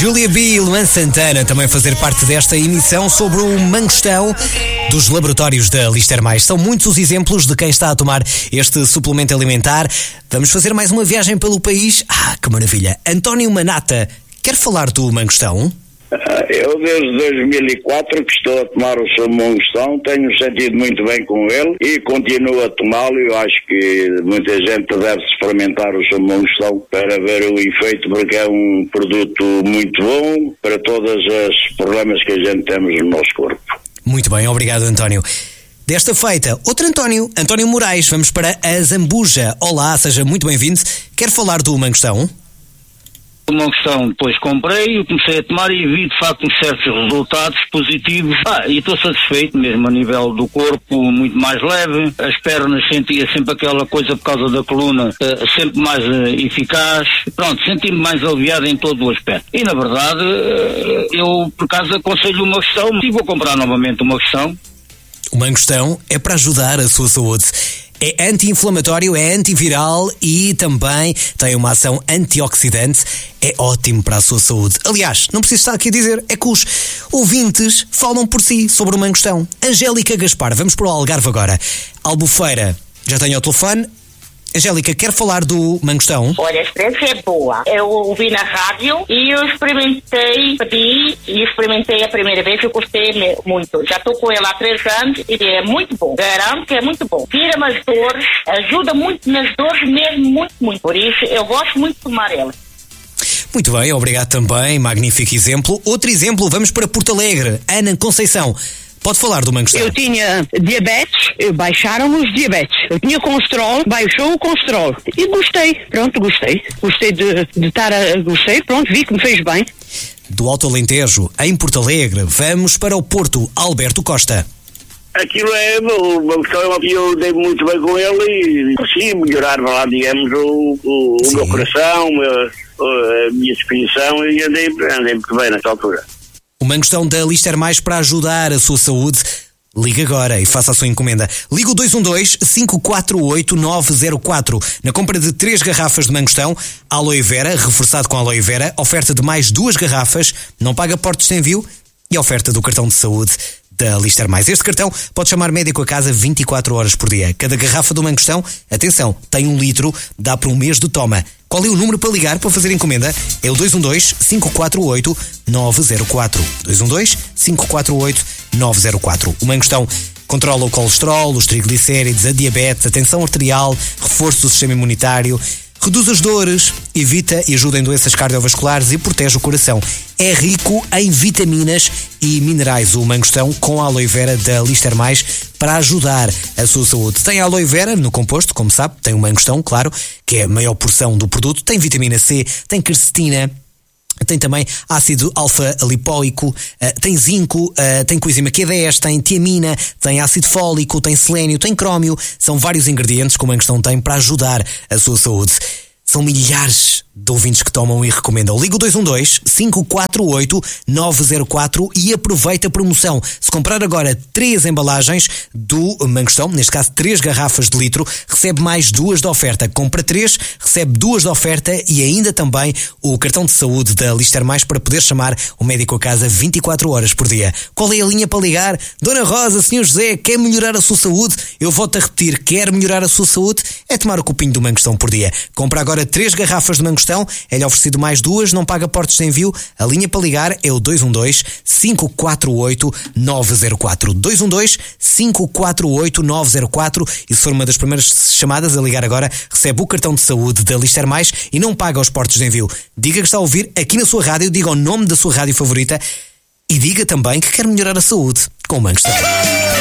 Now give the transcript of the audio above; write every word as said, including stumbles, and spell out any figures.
Júlia B e Luan Santana também fazer parte desta emissão sobre o mangostão dos laboratórios da Lister Mais. São muitos os exemplos de quem está a tomar este suplemento alimentar. Vamos fazer mais uma viagem pelo país. Ah, que maravilha! António Manata, quer falar do mangostão? Eu desde dois mil e quatro que estou a tomar o seu mangostão, tenho sentido muito bem com ele e continuo a tomá-lo. Eu acho que muita gente deve experimentar o seu mangostão para ver o efeito, porque é um produto muito bom para todos os problemas que a gente temos no nosso corpo. Muito bem, obrigado, António. Desta feita, outro António, António Moraes, vamos para a Zambuja. Olá, seja muito bem-vindo. Quer falar do mangostão? Uma questão, depois comprei, eu comecei a tomar e vi de facto certos resultados positivos. Ah, e estou satisfeito mesmo a nível do corpo, muito mais leve. As pernas sentia sempre aquela coisa por causa da coluna, uh, sempre mais uh, eficaz. Pronto, senti-me mais aliviado em todo o aspecto. E na verdade, uh, eu por acaso aconselho uma questão e vou comprar novamente uma questão. O mangostão é para ajudar a sua saúde. É anti-inflamatório, é antiviral e também tem uma ação antioxidante. É ótimo para a sua saúde. Aliás, não preciso estar aqui a dizer, é que os ouvintes falam por si sobre o mangostão. Angélica Gaspar, vamos para o Algarve agora. Albufeira, já tenho o telefone. Angélica, quer falar do mangostão? Olha, a experiência é boa. Eu ouvi na rádio e eu experimentei, pedi e experimentei a primeira vez e eu gostei muito. Já estou com ela há três anos e é muito bom. Garanto que é muito bom. Tira-me as dores, ajuda muito nas dores mesmo, muito, muito. Por isso, eu gosto muito de tomar ela. Muito bem, obrigado também. Magnífico exemplo. Outro exemplo, vamos para Porto Alegre. Ana Conceição. Pode falar do mangostão. Eu tinha diabetes, baixaram os diabetes. Eu tinha colesterol, baixou o colesterol. E gostei, pronto, gostei. Gostei de, de estar a... Gostei, pronto, vi que me fez bem. Do Alto Alentejo, em Porto Alegre, vamos para o Porto. Alberto Costa. Aquilo é, o mangostão, eu dei muito bem com ele e consegui melhorar, lá, digamos, o, o, o meu coração, a, a minha disposição e andei, andei muito bem nessa altura. O mangostão da Lister Mais para ajudar a sua saúde. Ligue agora e faça a sua encomenda. Liga o dois um dois, cinco quatro oito, nove zero quatro. Na compra de três garrafas de mangostão, aloe vera, reforçado com aloe vera, oferta de mais duas garrafas, não paga portos de envio e oferta do cartão de saúde da Lister Mais. Este cartão pode chamar médico a casa vinte e quatro horas por dia. Cada garrafa do mangostão, atenção, tem um litro, dá para um mês de toma. Qual é o número para ligar para fazer encomenda? É o dois um dois, cinco quatro oito, nove zero quatro. dois um dois, cinco quatro oito, nove zero quatro. O mangostão controla o colesterol, os triglicéridos, a diabetes, a tensão arterial, reforço do sistema imunitário, reduz as dores, evita e ajuda em doenças cardiovasculares e protege o coração. É rico em vitaminas e minerais. O mangostão com a aloe vera da Lister Mais para ajudar a sua saúde. Tem a aloe vera no composto, como sabe, tem o mangostão, claro, que é a maior porção do produto. Tem vitamina C, tem quercetina, tem também ácido alfa-lipoico, uh, tem zinco, uh, tem coenzima Q dez, tem tiamina, tem ácido fólico, tem selênio, tem crómio. São vários ingredientes que o mangostão tem para ajudar a sua saúde. São milhares de ouvintes que tomam e recomendam. Liga o dois um dois, cinco quatro oito, nove zero quatro e aproveita a promoção. Se comprar agora três embalagens do mangostão, neste caso três garrafas de litro, recebe mais duas de oferta. Compra três, recebe duas de oferta e ainda também o cartão de saúde da Lister Mais para poder chamar o médico a casa vinte e quatro horas por dia. Qual é a linha para ligar? Dona Rosa, senhor José, quer melhorar a sua saúde? Eu volto a repetir, quer melhorar a sua saúde? É tomar o copinho do mangostão por dia. Compra agora três garrafas de mangostão, é-lhe oferecido mais duas, não paga portos de envio. A linha para ligar é o dois um dois, cinco quatro oito, nove zero quatro. dois um dois, cinco quatro oito, nove zero quatro e se for uma das primeiras chamadas a ligar agora, recebe o cartão de saúde da Lister Mais e não paga os portos de envio. Diga que está a ouvir aqui na sua rádio, diga o nome da sua rádio favorita e diga também que quer melhorar a saúde com o mangostão.